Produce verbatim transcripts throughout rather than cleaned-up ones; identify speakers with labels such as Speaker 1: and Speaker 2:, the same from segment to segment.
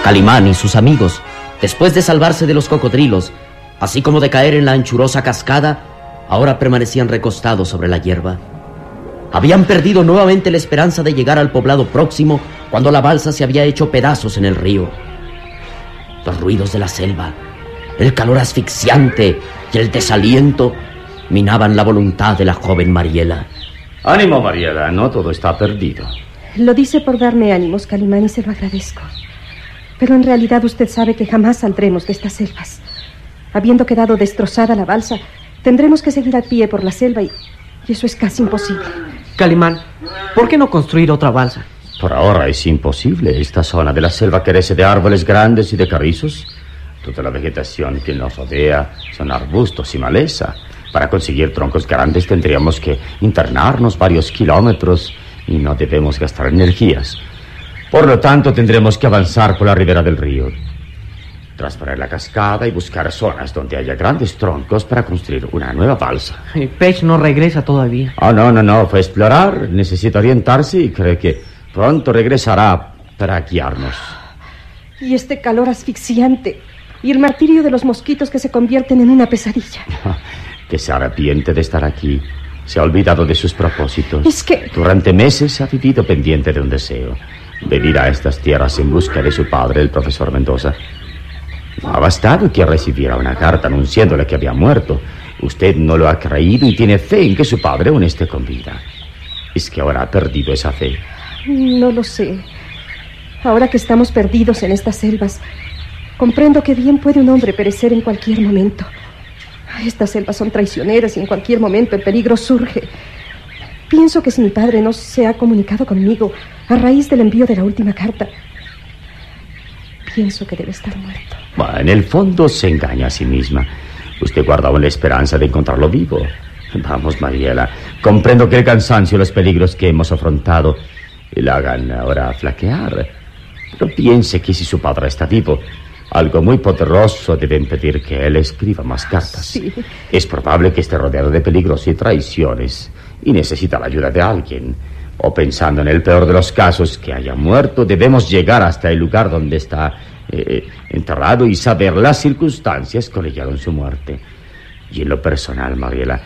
Speaker 1: Calimán y sus amigos, después de salvarse de los cocodrilos, así como de caer en la anchurosa cascada, ahora permanecían recostados sobre la hierba. Habían perdido nuevamente la esperanza de llegar al poblado próximo cuando la balsa se había hecho pedazos en el río. Los ruidos de la selva, el calor asfixiante y el desaliento minaban la voluntad de la joven Mariela.
Speaker 2: Ánimo, Mariela, no todo está perdido.
Speaker 3: Lo dice por darme ánimos, Calimán, y se lo agradezco. Pero en realidad usted sabe que jamás saldremos de estas selvas. Habiendo quedado destrozada la balsa, tendremos que seguir a pie por la selva y, y eso es casi imposible.
Speaker 4: Calimán, ¿por qué no construir otra balsa?
Speaker 2: Por ahora es imposible. Esta zona de la selva carece de árboles grandes y de carrizos. Toda la vegetación que nos rodea son arbustos y maleza. Para conseguir troncos grandes tendríamos que internarnos varios kilómetros y no debemos gastar energías. Por lo tanto, tendremos que avanzar por la ribera del río, trasparar la cascada y buscar zonas donde haya grandes troncos para construir una nueva balsa.
Speaker 4: Pech no regresa todavía.
Speaker 2: Oh, no, no, no, fue a explorar, necesita orientarse y cree que pronto regresará para guiarnos.
Speaker 3: Y este calor asfixiante y el martirio de los mosquitos que se convierten en una pesadilla.
Speaker 2: Que se arrepiente de estar aquí. Se ha olvidado de sus propósitos.
Speaker 3: Es que...
Speaker 2: Durante meses ha vivido pendiente de un deseo: venir a estas tierras en busca de su padre, el profesor Mendoza. No ha bastado que recibiera una carta anunciándole que había muerto. Usted no lo ha creído y tiene fe en que su padre aún esté con vida. Es que ahora ha perdido esa fe.
Speaker 3: No lo sé. Ahora que estamos perdidos en estas selvas, comprendo que bien puede un hombre perecer en cualquier momento. Estas selvas son traicioneras y en cualquier momento el peligro surge. Pienso que si mi padre no se ha comunicado conmigo a raíz del envío de la última carta, pienso que debe estar muerto.
Speaker 2: Bueno, en el fondo se engaña a sí misma. Usted guarda aún la esperanza de encontrarlo vivo. Vamos, Mariela, comprendo que el cansancio y los peligros que hemos afrontado le hagan ahora flaquear. Pero piense que si su padre está vivo, algo muy poderoso debe impedir que él escriba más cartas.
Speaker 3: Sí.
Speaker 2: Es probable que esté rodeado de peligros y traiciones y necesita la ayuda de alguien. O pensando en el peor de los casos, que haya muerto, debemos llegar hasta el lugar donde está eh, enterrado y saber las circunstancias que colegiaron su muerte. Y en lo personal, Mariela,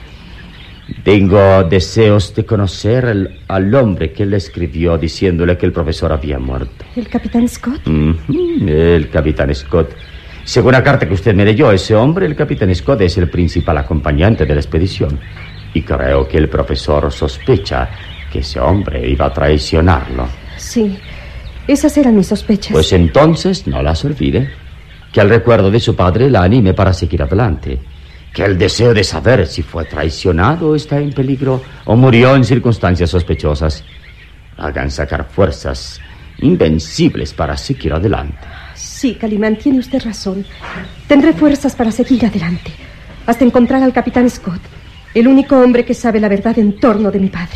Speaker 2: tengo deseos de conocer el, al hombre que le escribió diciéndole que el profesor había muerto.
Speaker 3: ¿El capitán Scott?
Speaker 2: Mm-hmm, el capitán Scott. Según la carta que usted me leyó, ese hombre, el capitán Scott, es el principal acompañante de la expedición. Y creo que el profesor sospecha que ese hombre iba a traicionarlo.
Speaker 3: Sí, esas eran mis sospechas.
Speaker 2: Pues entonces no las olvide. Que el recuerdo de su padre la anime para seguir adelante. Que el deseo de saber si fue traicionado está en peligro o murió en circunstancias sospechosas hagan sacar fuerzas invencibles para seguir adelante.
Speaker 3: Sí, Calimán, tiene usted razón. Tendré fuerzas para seguir adelante hasta encontrar al capitán Scott, el único hombre que sabe la verdad en torno de mi padre.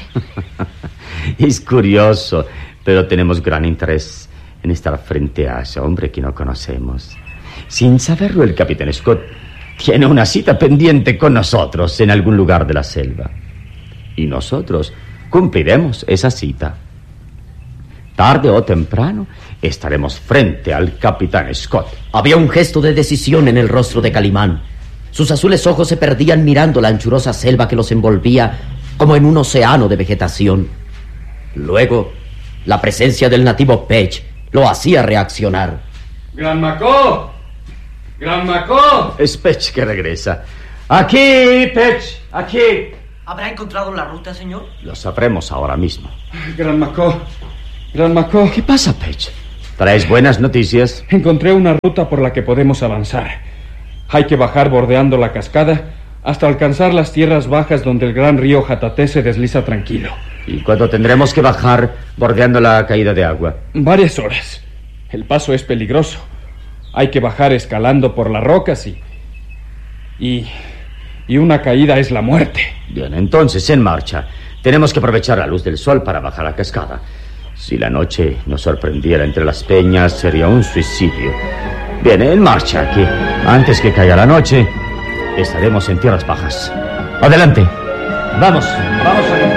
Speaker 2: Es curioso, pero tenemos gran interés en estar frente a ese hombre que no conocemos. Sin saberlo, el capitán Scott tiene una cita pendiente con nosotros en algún lugar de la selva. Y nosotros cumpliremos esa cita. Tarde o temprano estaremos frente al capitán Scott.
Speaker 1: Había un gesto de decisión en el rostro de Calimán. Sus azules ojos se perdían mirando la anchurosa selva que los envolvía como en un océano de vegetación. Luego, la presencia del nativo Pech lo hacía reaccionar.
Speaker 5: ¡Gran Macó! ¡Gran Macó!
Speaker 2: Es Pech que regresa. ¡Aquí, Pech! ¡Aquí!
Speaker 4: ¿Habrá encontrado la ruta, señor?
Speaker 2: Lo sabremos ahora mismo.
Speaker 5: Gran Macó. Gran Macó.
Speaker 2: ¿Qué pasa, Pech? ¿Traes buenas noticias?
Speaker 5: Encontré una ruta por la que podemos avanzar. Hay que bajar bordeando la cascada hasta alcanzar las tierras bajas donde el gran río Jataté se desliza tranquilo.
Speaker 2: ¿Y cuándo tendremos que bajar bordeando la caída de agua?
Speaker 5: Varias horas. El paso es peligroso. Hay que bajar escalando por las rocas y... Y... Y una caída es la muerte.
Speaker 2: Bien, entonces, en marcha. Tenemos que aprovechar la luz del sol para bajar la cascada. Si la noche nos sorprendiera entre las peñas, sería un suicidio. Bien, en marcha, que antes que caiga la noche, estaremos en tierras bajas. Adelante. Vamos, vamos a...